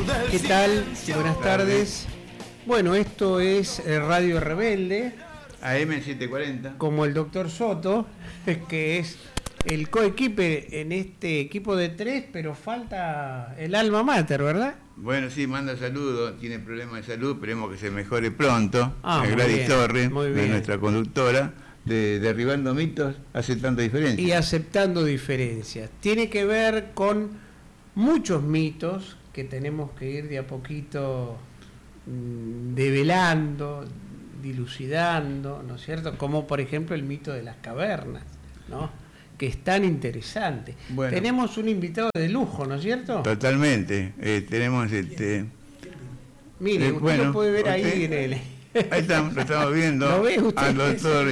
¿Qué tal? Buenas tardes. Bueno, esto es Radio Rebelde. AM740. Como el doctor Soto, que es el coequipe en este equipo de 3, pero falta el alma mater, ¿verdad? Bueno, sí, manda saludos, tiene problemas de salud, esperemos que se mejore pronto. Muy Gladys bien, Torres, muy de bien. nuestra conductora, de Derribando Mitos, aceptando diferencias. Y aceptando diferencias. Tiene que ver con muchos mitos que tenemos que ir de a poquito develando, dilucidando, ¿no es cierto? Como por ejemplo el mito de las cavernas, ¿no? Que es tan interesante. Bueno, tenemos un invitado de lujo, ¿no es cierto? Totalmente. Tenemos Mire, usted bueno, lo puede ver ahí usted, en el... Ahí lo estamos viendo. ¿Lo ve usted? Al doctor,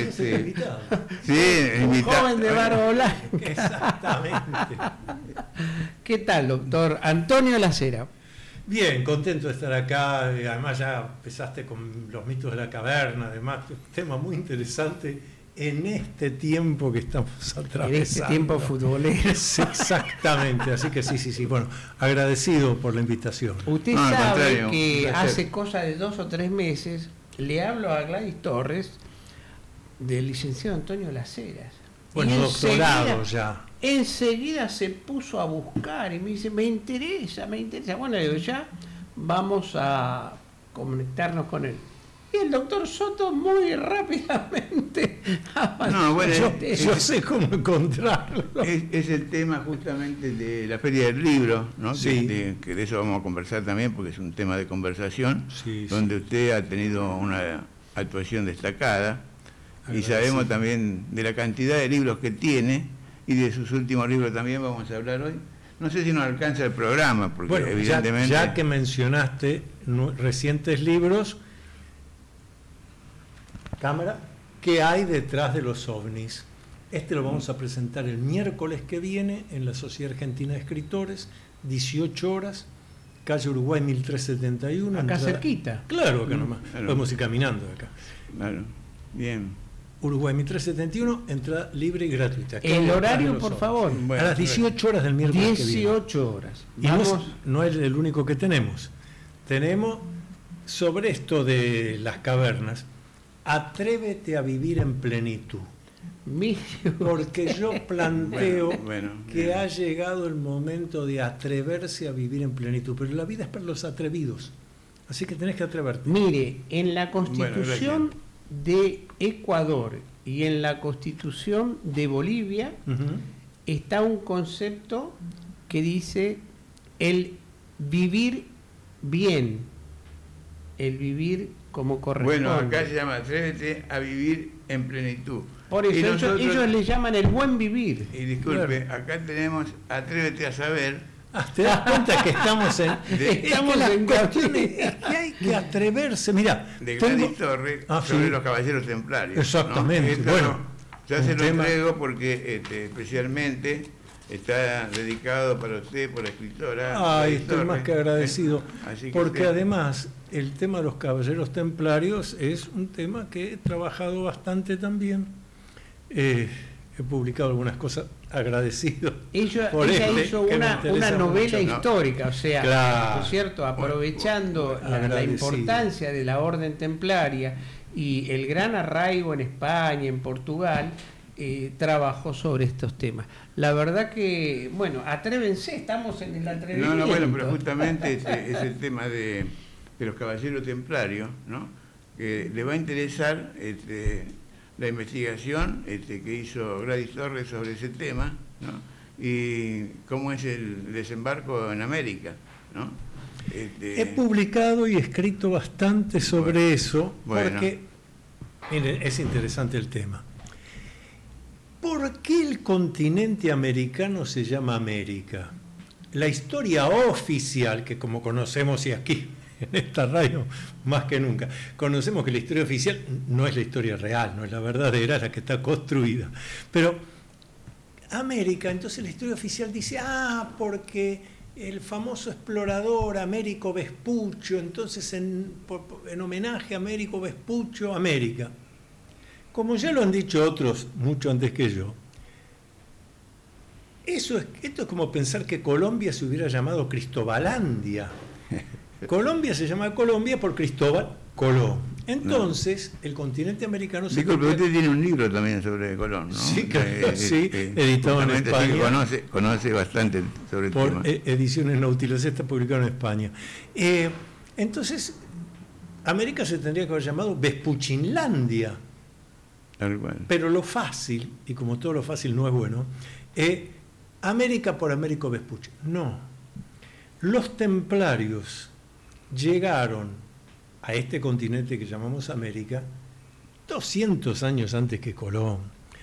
un joven de barba blanca. Exactamente. ¿Qué tal, doctor Antonio Lacera? Bien, contento de estar acá. Además ya empezaste con los mitos de la caverna, además, un tema muy interesante en este tiempo que estamos atravesando. En este tiempo futbolero. Exactamente, así que sí. Bueno, agradecido por la invitación. Usted sabe que hace cosa de 2 o 3 meses le hablo a Gladys Torres del licenciado Antonio Laceras. Bueno, doctorado ya. Enseguida se puso a buscar y me dice, me interesa. Bueno, digo, ya vamos a conectarnos con él. Y el doctor Soto muy rápidamente yo sé cómo encontrarlo. Es el tema justamente de la Feria del Libro, ¿no? Sí. Que de eso vamos a conversar también, porque es un tema de conversación, donde usted ha tenido una actuación destacada. Y sabemos también de la cantidad de libros que tiene, y de sus últimos libros también vamos a hablar hoy. No sé si nos alcanza el programa, porque bueno, evidentemente... Ya que mencionaste recientes libros, cámara, ¿qué hay detrás de los ovnis? Este lo vamos a presentar el miércoles que viene en la Sociedad Argentina de Escritores, 18 horas, calle Uruguay 1371. Acá cerquita. Claro, acá nomás. Claro. Podemos ir caminando de acá. Claro, bien. Uruguay 1371, entrada libre y gratuita. El horario, por favor. A las 18 horas del miércoles 18 horas. Y no es el único que tenemos. Tenemos sobre esto de las cavernas, atrévete a vivir en plenitud. Porque yo planteo que ha llegado el momento de atreverse a vivir en plenitud, pero la vida es para los atrevidos, así que tenés que atreverte. Mire, en la Constitución de Ecuador y en la Constitución de Bolivia está un concepto que dice el vivir bien, el vivir como corresponde. Bueno, acá se llama atrévete a vivir en plenitud. Por eso ellos le llaman el buen vivir. Y disculpe, acá tenemos atrévete a saber. ¿Te das cuenta que estamos en cuestiones? Es que hay que atreverse. Mirá, de Gladys Torres sobre los caballeros templarios. Exactamente. ¿no? Bueno, ya se lo entrego porque especialmente está dedicado para usted, por la escritora. Ay, estoy Torres, más que agradecido. Así que porque además el tema de los caballeros templarios es un tema que he trabajado bastante también. He publicado algunas cosas, agradecido. Ella hizo una novela histórica, o sea, claro, ¿no es cierto? Aprovechando la importancia de la orden templaria y el gran arraigo en España, en Portugal, trabajó sobre estos temas. La verdad que, bueno, atrévense, estamos en el atrevimiento. No, bueno, pero justamente es el tema de los caballeros templarios, ¿no? Que le va a interesar la investigación que hizo Gladys Torres sobre ese tema, ¿no? Y cómo es el desembarco en América, ¿no? He publicado y escrito bastante sobre eso, porque miren, es interesante el tema. ¿Por qué el continente americano se llama América? La historia oficial, que como conocemos y aquí en esta radio más que nunca, conocemos que la historia oficial no es la historia real, no es la verdadera, es la que está construida. Pero América, entonces la historia oficial dice, porque el famoso explorador Américo Vespuccio, entonces en homenaje a Américo Vespuccio, América. Como ya lo han dicho otros mucho antes que yo, esto es como pensar que Colombia se hubiera llamado Cristobalandia. Colombia se llama Colombia por Cristóbal Colón. Entonces, el continente americano se... Disculpe, usted tiene un libro también sobre Colón, ¿no? Sí, claro, sí, editado en España. Conoce bastante sobre el tema. Por Ediciones Nautilus, está publicado en España. Entonces, América se tendría que haber llamado Vespuchinlandia. Pero lo fácil, y como todo lo fácil no es bueno, América por Américo Vespucci. No. Los templarios llegaron a este continente que llamamos América 200 años antes que Colón.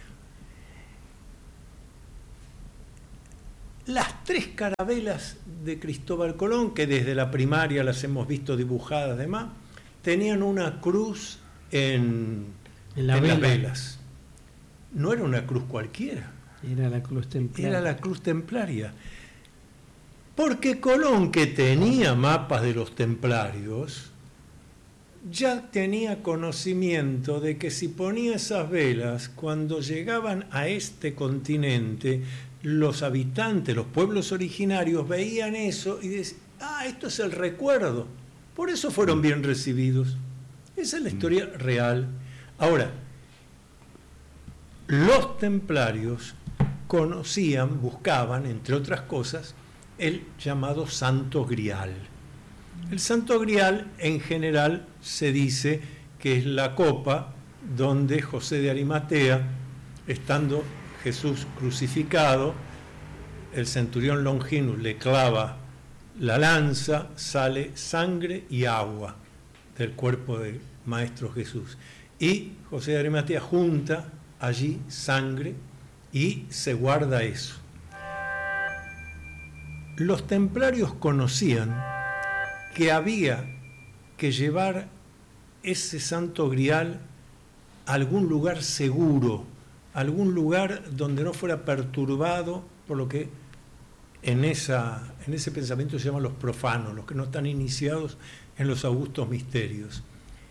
Las 3 carabelas de Cristóbal Colón, que desde la primaria las hemos visto dibujadas además, tenían una cruz en las velas. No era una cruz cualquiera. Era la cruz templaria. Era la cruz templaria. Porque Colón, que tenía mapas de los templarios, ya tenía conocimiento de que si ponía esas velas, cuando llegaban a este continente, los habitantes, los pueblos originarios, veían eso y decían, esto es el recuerdo. Por eso fueron bien recibidos. Esa es la historia real. Ahora, los templarios conocían, buscaban, entre otras cosas, el llamado Santo Grial. El Santo Grial, en general, se dice que es la copa donde José de Arimatea, estando Jesús crucificado, el centurión Longinus le clava la lanza, sale sangre y agua del cuerpo del Maestro Jesús. Y José de Arimatea junta allí sangre y se guarda eso. Los templarios conocían que había que llevar ese Santo Grial a algún lugar seguro, algún lugar donde no fuera perturbado por lo que en ese pensamiento se llaman los profanos, los que no están iniciados en los augustos misterios.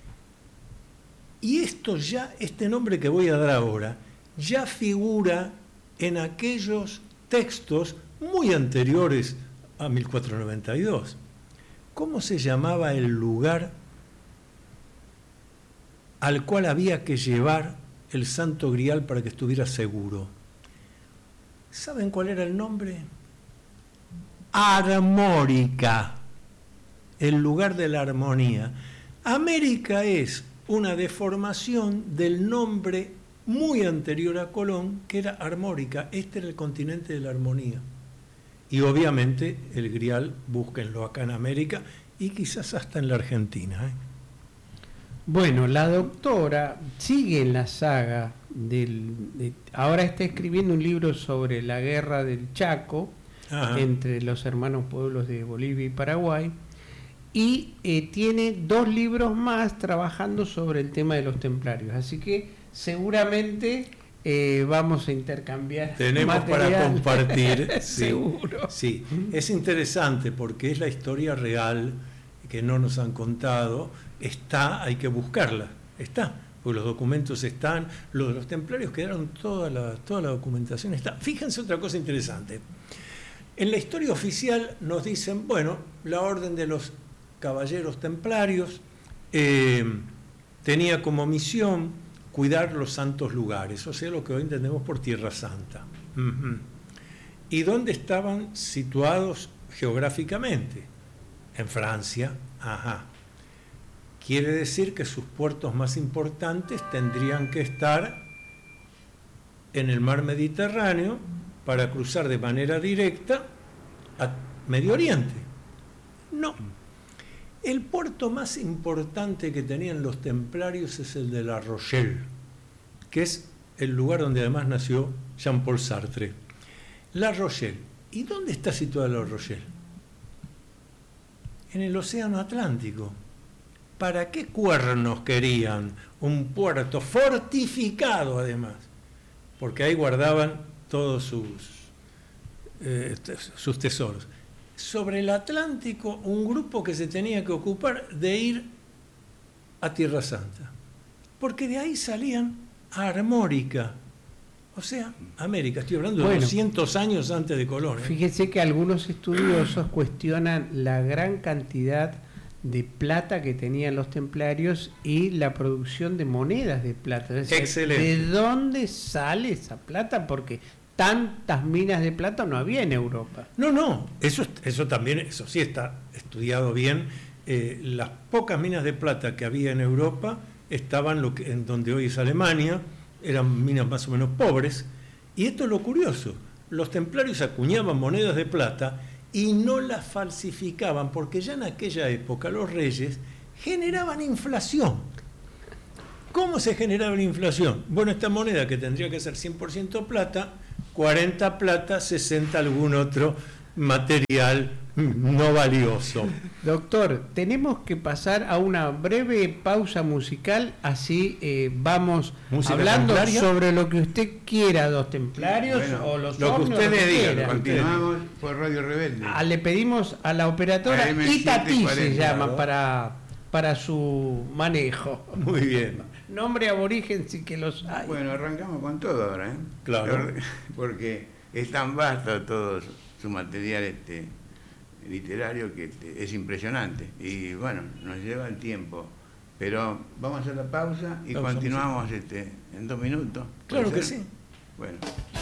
Y este nombre que voy a dar ahora, ya figura en aquellos textos muy anteriores a 1492. ¿Cómo se llamaba el lugar al cual había que llevar el Santo Grial para que estuviera seguro? ¿Saben cuál era el nombre? Armórica, el lugar de la armonía. América es una deformación del nombre muy anterior a Colón, que era Armórica. Este era el continente de la armonía. Y obviamente el Grial, búsquenlo acá en América y quizás hasta en la Argentina. Bueno, la doctora sigue en la saga ahora está escribiendo un libro sobre la guerra del Chaco. Ajá. Entre los hermanos pueblos de Bolivia y Paraguay, y tiene 2 libros más trabajando sobre el tema de los templarios, así que seguramente vamos a intercambiar tenemos material para compartir. Sí, seguro. Sí, es interesante porque es la historia real que no nos han contado, hay que buscarla, porque los documentos están, los templarios quedaron, toda la documentación está. Fíjense otra cosa interesante. En la historia oficial nos dicen, bueno, la orden de los caballeros templarios tenía como misión cuidar los santos lugares, o sea, lo que hoy entendemos por Tierra Santa. Uh-huh. ¿Y dónde estaban situados geográficamente? En Francia. Ajá. Quiere decir que sus puertos más importantes tendrían que estar en el mar Mediterráneo para cruzar de manera directa a Medio Oriente. No. El puerto más importante que tenían los templarios es el de La Rochelle, que es el lugar donde además nació Jean-Paul Sartre. La Rochelle. ¿Y dónde está situada La Rochelle? En el Océano Atlántico. ¿Para qué cuernos querían un puerto fortificado además? Porque ahí guardaban todos sus tesoros. Sobre el Atlántico, un grupo que se tenía que ocupar de ir a Tierra Santa, porque de ahí salían a Armórica, O sea, América, estoy hablando de 200 años antes de Colón. Fíjese que algunos estudiosos cuestionan la gran cantidad de plata que tenían los templarios y la producción de monedas de plata. Es decir, excelente. ¿de dónde sale esa plata? Porque tantas minas de plata no había en Europa. No, eso también, eso sí está estudiado bien. Las pocas minas de plata que había en Europa estaban en donde hoy es Alemania, eran minas más o menos pobres, y esto es lo curioso, los templarios acuñaban monedas de plata y no las falsificaban, porque ya en aquella época los reyes generaban inflación. ¿Cómo se generaba la inflación? Bueno, esta moneda que tendría que ser 100% plata, 40 plata, 60 algún otro material no valioso. Doctor, tenemos que pasar a una breve pausa musical, así vamos hablando templaria sobre lo que usted quiera, los templarios o los lo que ustedes digan. Continuamos por Radio Rebelde. Le pedimos a la operadora Itatí se llama para su manejo. Muy bien. Nombre aborigen sí que los hay. Bueno, arrancamos con todo ahora, ¿eh? Claro. Porque es tan vasto todo su material literario que es impresionante. Y bueno, nos lleva el tiempo. Pero vamos a hacer la pausa y continuamos en 2 minutos. Claro que sí. Bueno.